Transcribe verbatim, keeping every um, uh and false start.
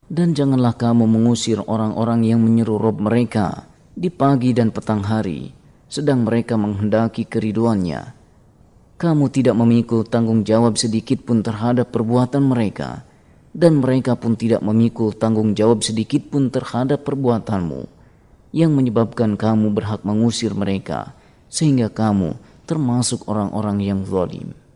Dan janganlah kamu mengusir orang-orang yang menyeru Rob mereka di pagi dan petang hari, sedang mereka menghendaki keriduannya. Kamu tidak memikul tanggung jawab sedikit pun terhadap perbuatan mereka, dan mereka pun tidak memikul tanggung jawab sedikit pun terhadap perbuatanmu, yang menyebabkan kamu berhak mengusir mereka, sehingga kamu termasuk orang-orang yang zalim.